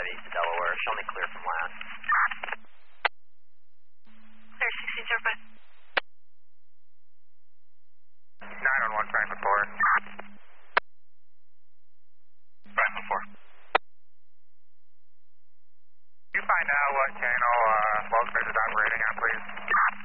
east of Delaware. Show me clear from last. Clear 1605. 911 Franklin 4. Franklin 4. Can you find out what channel Wells Bridge is operating on, please?